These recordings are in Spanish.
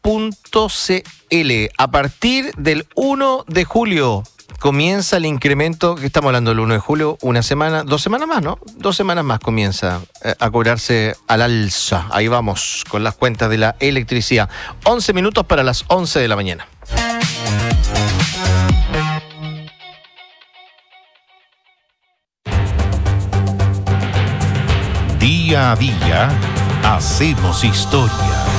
A partir del 1 de julio comienza el incremento, que estamos hablando del 1 de julio, 2 semanas más, ¿no? 2 semanas más comienza a cobrarse al alza. Ahí vamos con las cuentas de la electricidad. 11 minutos para las 11 de la mañana. Día a día, hacemos historia.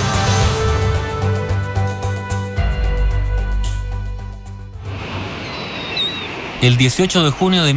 El 18 de junio de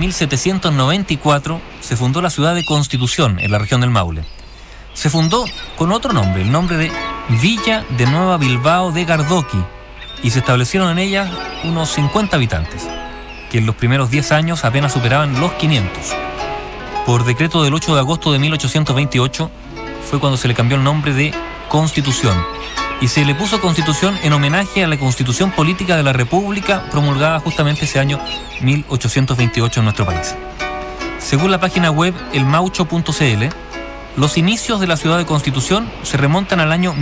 1794 se fundó la ciudad de Constitución, en la región del Maule. Se fundó con otro nombre, el nombre de Villa de Nueva Bilbao de Gardoqui, y se establecieron en ella unos 50 habitantes, que en los primeros 10 años apenas superaban los 500. Por decreto del 8 de agosto de 1828 fue cuando se le cambió el nombre de Constitución, y se le puso Constitución en homenaje a la Constitución Política de la República promulgada justamente ese año 1828 en nuestro país. Según la página web elmaucho.cl, los inicios de la ciudad de Constitución se remontan al año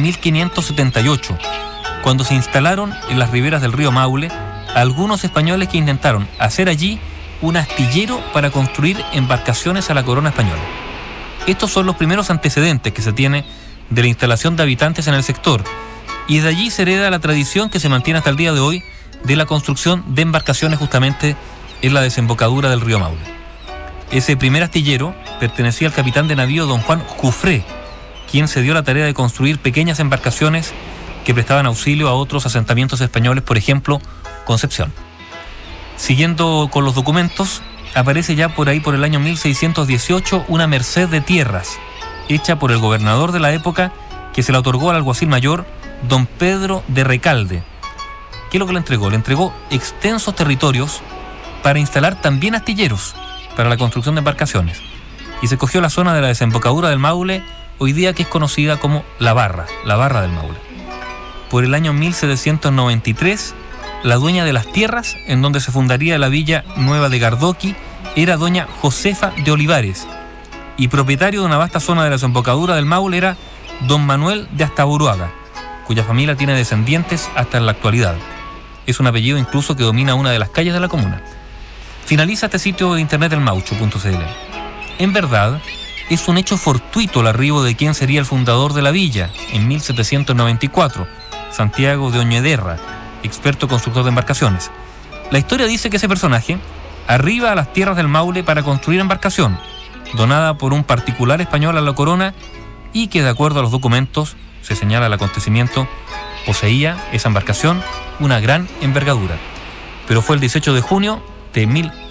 1578, cuando se instalaron en las riberas del río Maule algunos españoles que intentaron hacer allí un astillero para construir embarcaciones a la corona española. Estos son los primeros antecedentes que se tiene de la instalación de habitantes en el sector, y de allí se hereda la tradición que se mantiene hasta el día de hoy de la construcción de embarcaciones justamente en la desembocadura del río Maule. Ese primer astillero pertenecía al capitán de navío don Juan Jufré, quien se dio la tarea de construir pequeñas embarcaciones que prestaban auxilio a otros asentamientos españoles, por ejemplo, Concepción. Siguiendo con los documentos, aparece ya por ahí por el año 1618 una merced de tierras, hecha por el gobernador de la época, que se la otorgó al alguacil mayor, don Pedro de Recalde. ¿Qué es lo que le entregó? Le entregó extensos territorios para instalar también astilleros para la construcción de embarcaciones. Y se cogió la zona de la desembocadura del Maule, hoy día que es conocida como la Barra del Maule. Por el año 1793, la dueña de las tierras, en donde se fundaría la Villa Nueva de Gardoqui, era doña Josefa de Olivares, y propietario de una vasta zona de la desembocadura del Maule era don Manuel de Astaburuaga, cuya familia tiene descendientes hasta en la actualidad. Es un apellido incluso que domina una de las calles de la comuna. Finaliza este sitio de internet elmaucho.cl. En verdad, es un hecho fortuito el arribo de quien sería el fundador de la villa en 1794, Santiago de Oñederra, experto constructor de embarcaciones. La historia dice que ese personaje arriba a las tierras del Maule para construir embarcación, donada por un particular español a la corona, y que de acuerdo a los documentos, se señala el acontecimiento, poseía esa embarcación una gran envergadura. Pero fue el 18 de junio de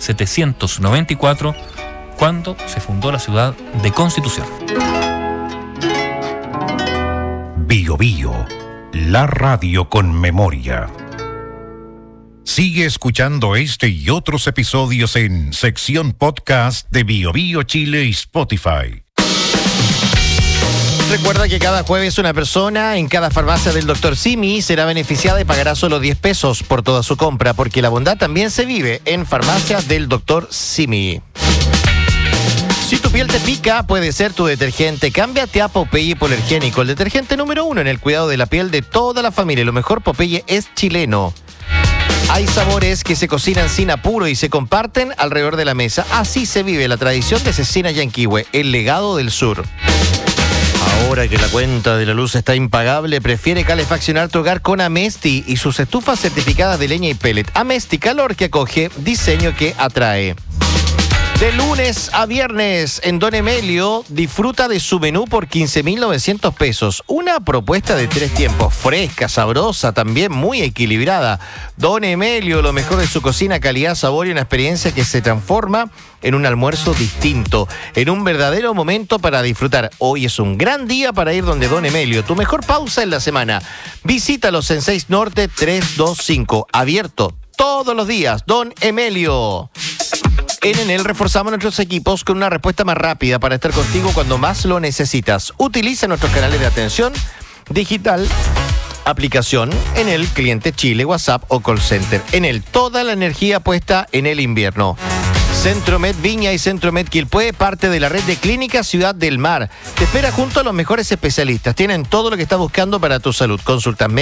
1794 cuando se fundó la ciudad de Constitución. Bio Bio, la radio con memoria. Sigue escuchando este y otros episodios en sección podcast de Bio Bio Chile y Spotify. Recuerda que cada jueves una persona en cada farmacia del Dr. Simi será beneficiada y pagará solo 10 pesos por toda su compra, porque la bondad también se vive en farmacias del Dr. Simi. Si tu piel te pica, puede ser tu detergente. Cámbiate a Popeye Polergénico, el detergente número 1 en el cuidado de la piel de toda la familia. Lo mejor, Popeye es chileno. Hay sabores que se cocinan sin apuro y se comparten alrededor de la mesa. Así se vive la tradición de Cecina Yanquihue, el legado del sur. Ahora que la cuenta de la luz está impagable, prefiere calefaccionar tu hogar con Amesti y sus estufas certificadas de leña y pellet. Amesti, calor que acoge, diseño que atrae. De lunes a viernes en Don Emelio, disfruta de su menú por 15.900 pesos. Una propuesta de 3 tiempos, fresca, sabrosa, también muy equilibrada. Don Emelio, lo mejor de su cocina, calidad, sabor y una experiencia que se transforma en un almuerzo distinto, en un verdadero momento para disfrutar. Hoy es un gran día para ir donde Don Emelio, tu mejor pausa en la semana. Visítalos en 6 Norte 325, abierto todos los días. Don Emelio. En Enel reforzamos nuestros equipos con una respuesta más rápida para estar contigo cuando más lo necesitas. Utiliza nuestros canales de atención digital, aplicación, Enel, cliente Chile, WhatsApp o call center. Enel, toda la energía puesta en el invierno. Centromed Viña y Centromed Quilpué, parte de la red de clínicas Ciudad del Mar. Te espera junto a los mejores especialistas. Tienen todo lo que estás buscando para tu salud. Consultas